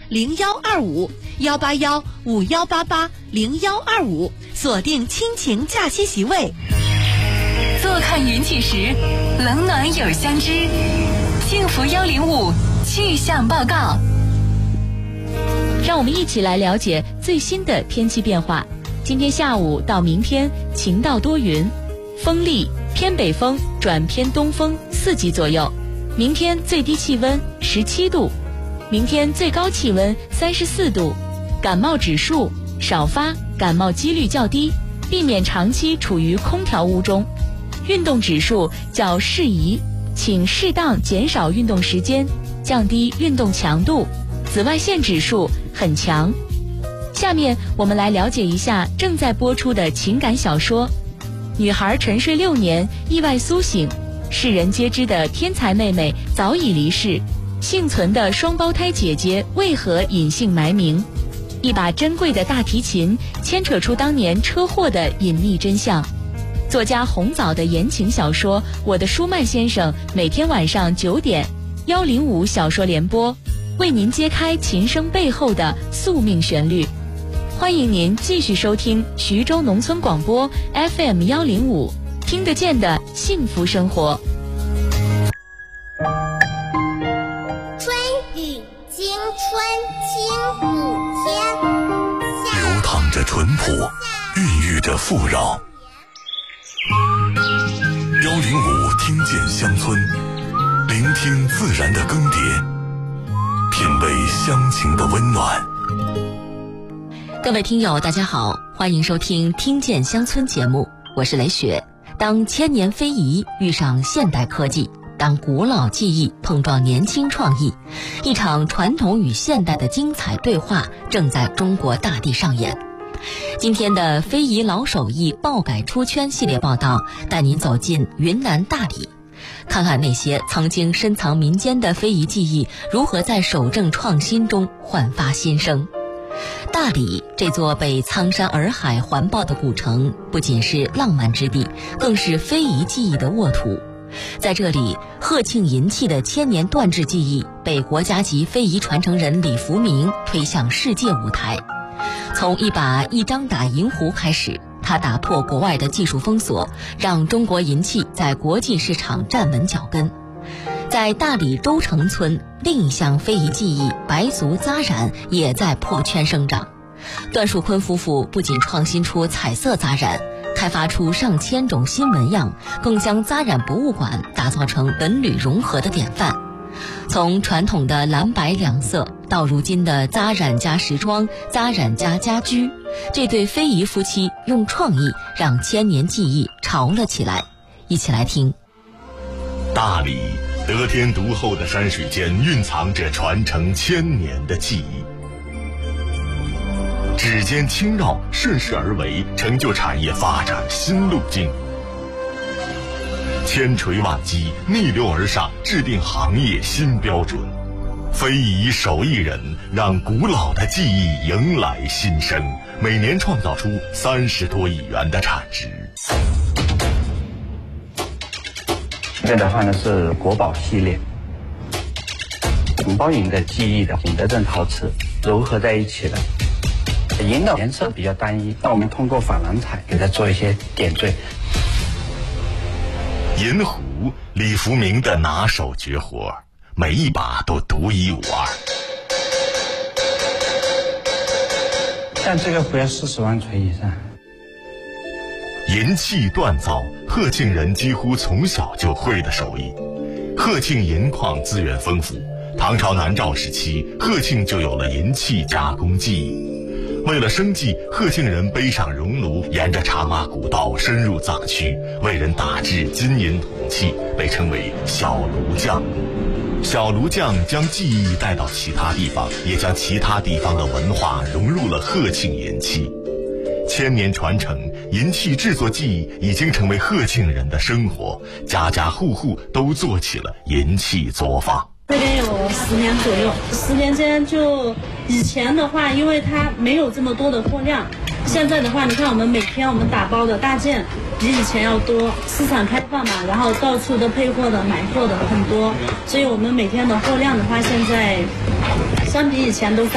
0125，锁定亲情假期席位。 坐看云起时，冷暖有相知。幸福105气象报告， 让我们一起来了解最新的天气变化。今天下午到明天晴到多云，风力偏北风转偏东风4级左右。明天最低气温17度，明天最高气温34度。感冒指数少发，感冒几率较低，避免长期处于空调屋中。运动指数较适宜，请适当减少运动时间，降低运动强度。紫外线指数很强。下面我们来了解一下正在播出的情感小说。女孩沉睡6年，意外苏醒，世人皆知的天才妹妹早已离世，幸存的双胞胎姐姐为何隐姓埋名？一把珍贵的大提琴牵扯出当年车祸的隐秘真相。作家红枣的言情小说《我的舒曼先生》每天晚上9点105小说联播，为您揭开琴声背后的宿命旋律。欢迎您继续收听徐州农村广播 FM 105，听得见的幸福生活。 春雨惊春清5天， 流淌着淳朴，孕育着富饶。105听见乡村，聆听自然的更迭，品味乡情的温暖。 各位听友大家好，欢迎收听听见乡村节目，我是雷雪。当千年非遗遇上现代科技，当古老技艺碰撞年轻创意，一场传统与现代的精彩对话正在中国大地上演。今天的非遗老手艺爆改出圈系列报道，带您走进云南大理，看看那些曾经深藏民间的非遗技艺如何在守正创新中焕发新生。大理这座被苍山洱海环抱的古城，不仅是浪漫之地，更是非遗技艺的沃土。在这里，贺庆银器的千年锻制技艺被国家级非遗传承人李福明推向世界舞台。从一把一张打银壶开始，他打破国外的技术封锁，让中国银器在国际市场站稳脚跟。在大理州城村，另一项非遗技艺白族扎染也在破圈生长。段树坤夫妇不仅创新出彩色扎染，开发出上千种新纹样，更将扎染博物馆打造成文旅融合的典范。从传统的蓝白两色到如今的扎染加时装、扎染加家居，这对非遗夫妻用创意让千年技艺潮了起来。一起来听。 大理得天独厚的山水间蕴藏着传承千年的技艺，指尖轻绕，顺势而为，成就产业发展新路径。千锤万击，逆流而上，制定行业新标准。非遗手艺人让古老的技艺迎来新生，每年创造出30多亿元的产值。 这个的话呢是国宝系列，红包银的技艺的景德镇陶瓷糅合在一起的。银的颜色比较单一，那我们通过珐琅彩给它做一些点缀。 银壶，李福明的拿手绝活，每一把都独一无二。 像这个壶要40万锤以上。 银器锻造，贺庆人几乎从小就会的手艺。贺庆银矿资源丰富，唐朝南诏时期，贺庆就有了银器加工技艺。为了生计，贺庆人背上熔炉，沿着茶马古道深入藏区，为人打制金银铜器，被称为小炉匠。小炉匠将技艺带到其他地方，也将其他地方的文化融入了贺庆银器。千年传承，银器制作技艺已经成为贺庆人的生活，家家户户都做起了银器作坊。 这边有10年左右，10年间就以前的话，因为它没有这么多的货量，现在的话，你看我们每天我们打包的大件比以前要多，市场开放嘛，然后到处都配货的、买货的很多，所以我们每天的货量的话，现在相比以前都